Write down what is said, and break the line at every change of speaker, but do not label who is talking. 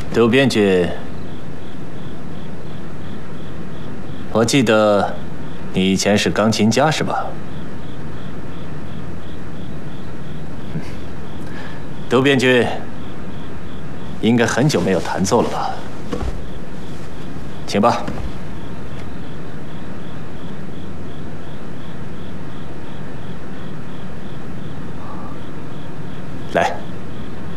窦编剧，我记得你以前是钢琴家是吧？窦编剧，应该很久没有弹奏了吧？请吧。来。